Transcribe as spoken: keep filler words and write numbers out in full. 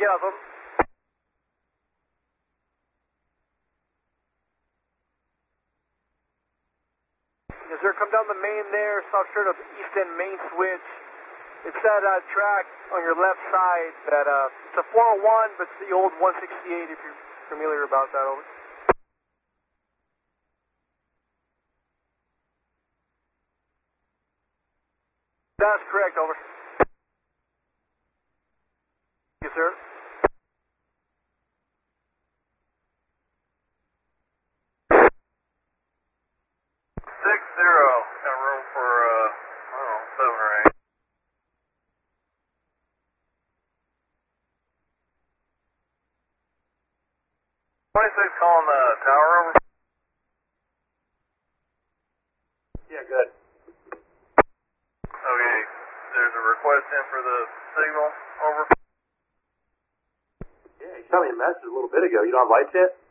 get off them. Yes, sir. Come down the main there, stop short of East End main switch. It's that uh, track on your left side that, uh, it's a four oh one, but it's the old one sixty-eight if you're familiar about that, over. That's correct, over. Yes, sir. Six zero. Got room for, uh, I don't know, seven or eight. twenty-six calling the tower, over. Yeah, good. Okay, there's a request in for the signal, over. Yeah, you shot me a message a little bit ago. You don't have lights yet?